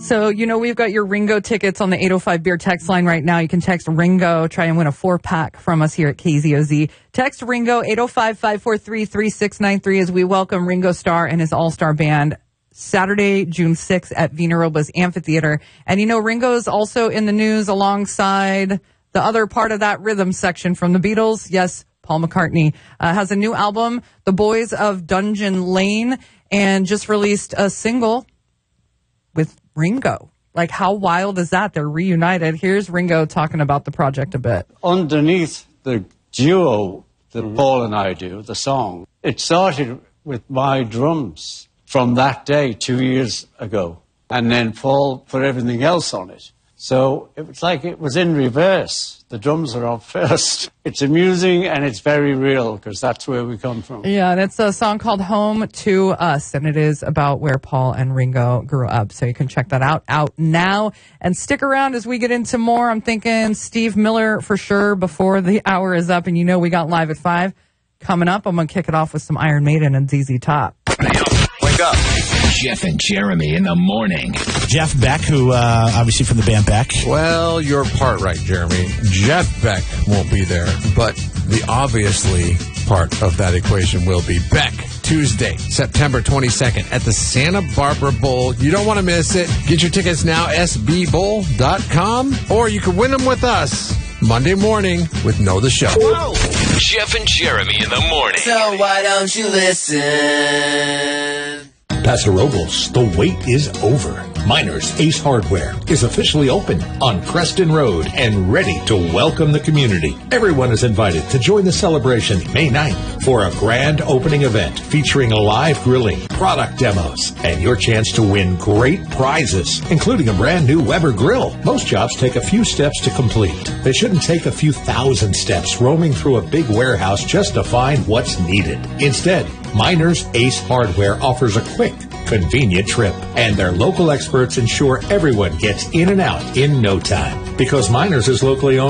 So, we've got your Ringo tickets on the 805 Beer text line right now. You can text Ringo, try and win a 4-pack from us here at KZOZ. Text Ringo, 805-543-3693 as we welcome Ringo Starr and his all-star band Saturday, June 6th at Vina Robles Amphitheater. And, Ringo is also in the news alongside the other part of that rhythm section from the Beatles. Yes, Paul McCartney has a new album, The Boys of Dungeon Lane, and just released a single with Ringo. Like, how wild is that? They're reunited. Here's Ringo talking about the project a bit. Underneath the duo that Paul and I do, the song, it started with my drums from that day 2 years ago. And then Paul put everything else on it. So it was like it was in reverse. The drums are on first. It's amusing and it's very real because that's where we come from. Yeah, and it's a song called Home to Us, and it is about where Paul and Ringo grew up. So you can check that out now. And stick around as we get into more. I'm thinking Steve Miller for sure before the hour is up. And we got Live at 5 coming up. I'm going to kick it off with some Iron Maiden and ZZ Top. Wake up. Jeff and Jeremy in the morning. Jeff Beck, who obviously from the band Beck. Well, you're part right, Jeremy. Jeff Beck won't be there, but the obviously part of that equation will be Beck. Tuesday, September 22nd at the Santa Barbara Bowl. You don't want to miss it. Get your tickets now, sbbowl.com, or you can win them with us Monday morning with Know the Show. Whoa. Jeff and Jeremy in the morning. So why don't you listen? Paso Robles, the wait is over. Miners Ace Hardware is officially open on Preston Road and ready to welcome the community. Everyone is invited to join the celebration May 9th for a grand opening event featuring live grilling, product demos, and your chance to win great prizes, including a brand new Weber grill. Most jobs take a few steps to complete. They shouldn't take a few thousand steps roaming through a big warehouse just to find what's needed. Instead, Miners Ace Hardware offers a quick, convenient trip, and their local experts ensure everyone gets in and out in no time. Because Miners is locally owned